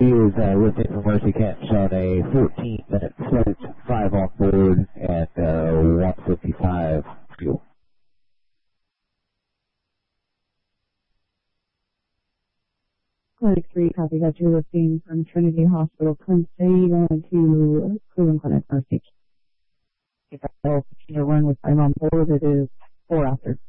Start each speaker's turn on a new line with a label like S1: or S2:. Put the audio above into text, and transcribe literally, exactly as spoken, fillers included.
S1: is uh, lifting from Mercy Catch on a fourteen minute float, five on board at uh, one fifty-five fuel.
S2: Clinic three, copy that. You're lifting from Trinity Hospital, Clint City, going to Cleveland Clinic, Mercy. If I will continue to run with time on board, it is four after.